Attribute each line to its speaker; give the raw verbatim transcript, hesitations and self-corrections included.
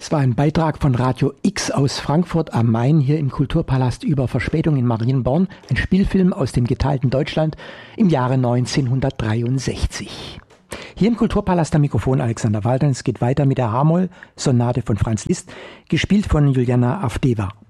Speaker 1: Es war ein Beitrag von Radio X aus Frankfurt am Main hier im Kulturpalast über Verspätung in Marienborn, ein Spielfilm aus dem geteilten Deutschland im Jahre neunzehnhundertdreiundsechzig. Hier im Kulturpalast am Mikrofon Alexander Waldern. Es geht weiter mit der H-Moll-Sonate von Franz Liszt, gespielt von Juliana Avdeva.